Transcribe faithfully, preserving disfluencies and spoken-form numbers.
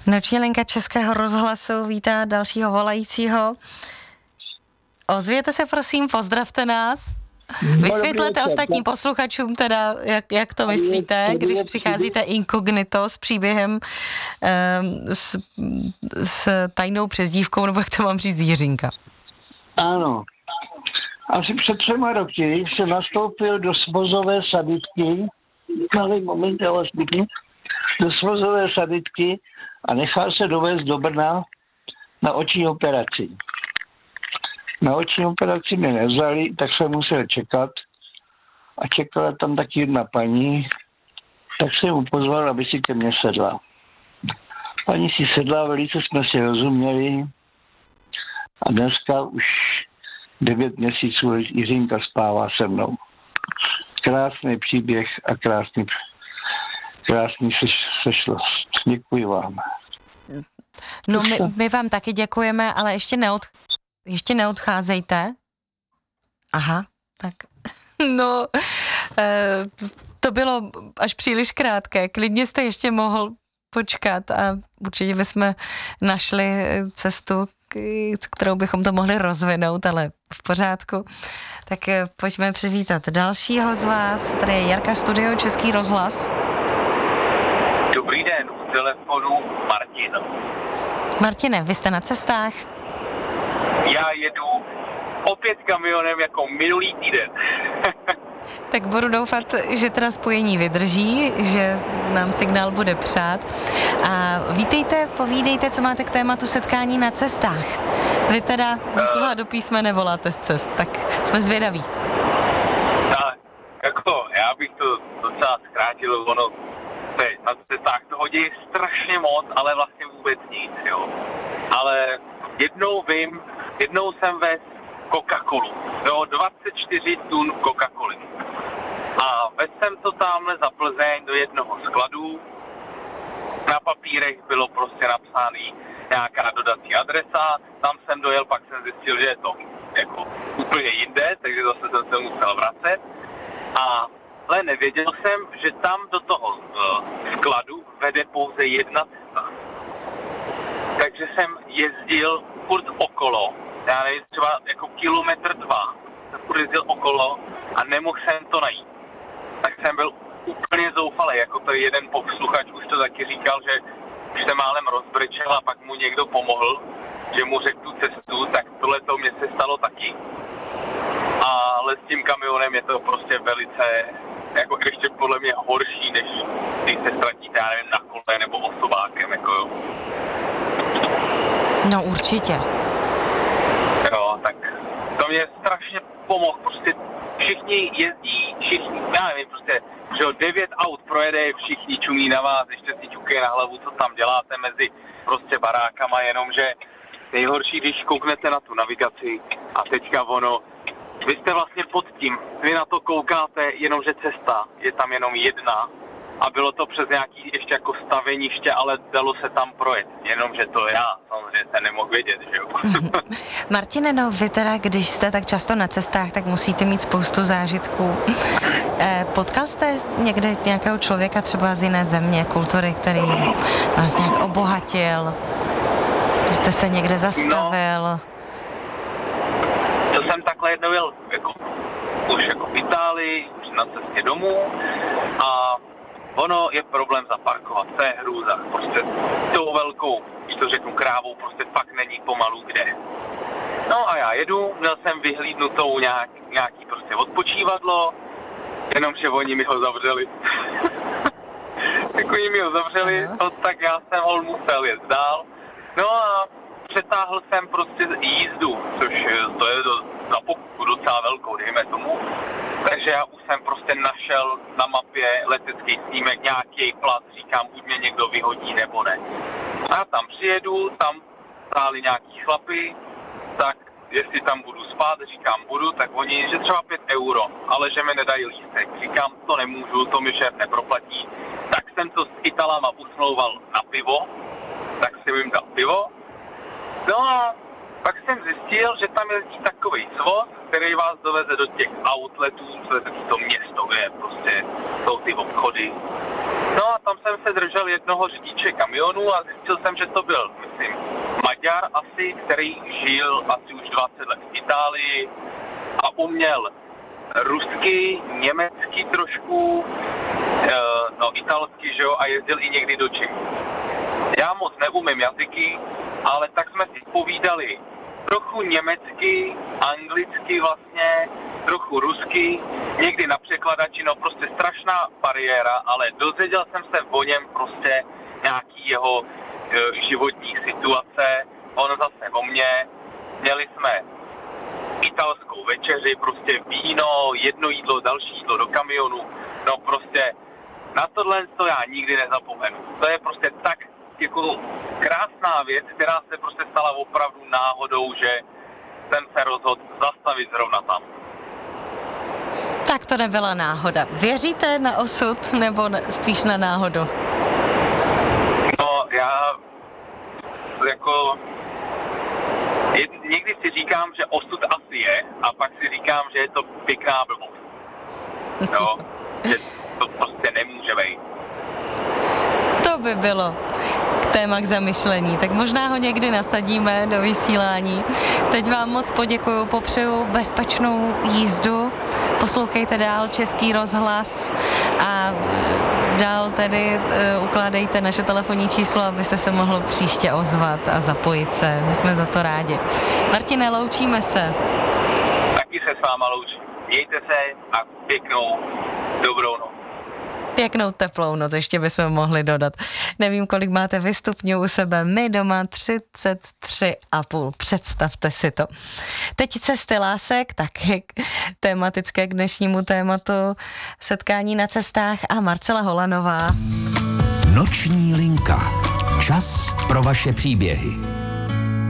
Noční linka Českého rozhlasu vítá dalšího volajícího. Ozvěte se prosím, pozdravte nás. Vysvětlete ostatním posluchačům teda, jak, jak to myslíte, když přicházíte inkognito s příběhem um, s, s tajnou přezdívkou, nebo jak to mám říct, Jiřinka. Ano. Asi před třema roky jsem nastoupil do svozové sanitky, malý moment, já vás pěkně, do svozové sanitky a nechal se dovést do Brna na oční operaci. Na oční operaci mě nevzali, tak jsem musel čekat a čekala tam taky jedna paní, tak jsem mu pozval, aby si ke mně sedla. Paní si sedla, velice jsme si rozuměli a dneska už devět měsíců Jiřinka spává se mnou. Krásný příběh a krásný, krásný seš, sešlost. Děkuji vám. No my, my vám taky děkujeme, ale ještě, neod, ještě neodcházejte. Aha, tak no, to bylo až příliš krátké. Klidně jste ještě mohl počkat a určitě bychom našli cestu, kterou bychom to mohli rozvinout, ale v pořádku. Tak pojďme přivítat dalšího z vás. Tady je Jarka Studio, Český rozhlas. Dobrý den, u telefonu Martin. Martine, vy jste na cestách? Já jedu opět kamionem jako minulý týden. Tak budu doufat, že teda spojení vydrží, že nám signál bude přát. A vítejte, povídejte, co máte k tématu setkání na cestách. Vy teda doslova do písmene voláte z cest, tak jsme zvědaví. Tak, jako, já bych to docela zkrátil, ono na cestách toho děje strašně moc, ale vlastně vůbec nic, jo. Ale jednou vím, jednou jsem vez Coca-Colu, jo, dvacet čtyři tun Coca-Coly. A vezl jsem to tamhle za Plzeň do jednoho skladu. Na papírech bylo prostě napsaný nějaká dodací adresa. Tam jsem dojel, pak jsem zjistil, že je to jako úplně jinde, takže zase jsem se musel vracet. A ale nevěděl jsem, že tam do toho uh, skladu vede pouze jedna cesta. Takže jsem jezdil furt okolo, já nevím, třeba jako kilometr dva, jsem furt jezdil okolo a nemohl jsem to najít. Tak jsem byl úplně zoufalý, jako to jeden posluchač už to taky říkal, že už se málem rozbrečel a pak mu někdo pomohl, že mu řekl tu cestu, tak tohle to mě se stalo taky. Ale s tím kamionem je to prostě velice, jako ještě podle mě horší, než když se ztratíte, já nevím, na kole nebo osobákem, jako jo. No určitě. Jo, tak to mě strašně pomohl, prostě všichni jezdí, všichni, já nevím, prostě, že jo, devět aut projede, všichni čumí na vás, ještě si ťukají na hlavu, co tam děláte mezi prostě barákama, jenomže nejhorší, když kouknete na tu navigaci a teďka ono, vy jste vlastně pod tím, vy na to koukáte, jenomže cesta je tam jenom jedna a bylo to přes nějaký ještě jako staveniště, ale dalo se tam projet, jenomže to já samozřejmě se nemohl vědět, že jo. Martine, no vy teda, když jste tak často na cestách, tak musíte mít spoustu zážitků. Eh, potkal jste někde nějakého člověka třeba z jiné země, kultury, který vás nějak obohatil, když jste se někde zastavil? No. To jsem takhle jednou jel jako, už jako v Itálii, už na cestě domů a ono je problém zaparkovat, to je hrůza, prostě tou velkou, když to řeknu krávou, prostě fakt není pomalu kde. No a já jedu, měl jsem vyhlídnutou nějak, nějaký prostě odpočívadlo, jenomže oni mi ho zavřeli. Jak oni mi ho zavřeli, no, tak já jsem ho musel jet dál. No a přetáhl jsem prostě jízdu, což to je do, za pokutu docela velkou, dejme tomu. Takže já už jsem prostě našel na mapě letecký snímek, nějaký plat, říkám, buď mě někdo vyhodí nebo ne. A tam přijedu, tam stáli nějaký chlapy, tak jestli tam budu spát, říkám budu, tak oni, že třeba pět euro, ale že mi nedají lístek. Říkám, to nemůžu, to mi šéf neproplatí. Tak jsem to s Italama usmlouval na pivo, tak jsem jim dal pivo. No a pak jsem zjistil, že tam jezdí takovej svoz, který vás doveze do těch outletů, to je to město, kde prostě jsou ty obchody. No a tam jsem se držel jednoho řidiče kamionu a zjistil jsem, že to byl, myslím, Maďar asi, který žil asi už dvacet let v Itálii a uměl rusky, německy trošku, no italsky, že jo, a jezdil i někdy do Čech. Já moc neumím jazyky, ale tak jsme si povídali trochu německy, anglicky vlastně, trochu rusky, někdy na překladači, no prostě strašná bariéra, ale dozvěděl jsem se o něm prostě nějaký jeho e, životní situace, on zase o mně, měli jsme italskou večeři, prostě víno, jedno jídlo, další jídlo do kamionu, no prostě na tohle to já nikdy nezapomenu. To je prostě tak jako krásná věc, která se prostě stala opravdu náhodou, že jsem se rozhodl zastavit zrovna tam. Tak to nebyla náhoda. Věříte na osud nebo spíš na náhodu? No, já jako někdy si říkám, že osud asi je a pak si říkám, že je to pěkná blbost. Jo, že to prostě nemůže být. To by bylo téma k zamyšlení, tak možná ho někdy nasadíme do vysílání. Teď vám moc poděkuju, popřeju bezpečnou jízdu, poslouchejte dál Český rozhlas a dál tedy uh, ukládejte naše telefonní číslo, abyste se mohlo příště ozvat a zapojit se. My jsme za to rádi. Martine, loučíme se. Taky se s váma loučím. Mějte se a pěknou dobrou noc. Pěknou teplou noc, ještě bychom mohli dodat. Nevím, kolik máte vy stupňů u sebe, my doma třicet tři a půl. Představte si to. Teď cesty lásek, taky tematické k dnešnímu tématu, setkání na cestách a Marcela Holanová. Noční linka. Čas pro vaše příběhy.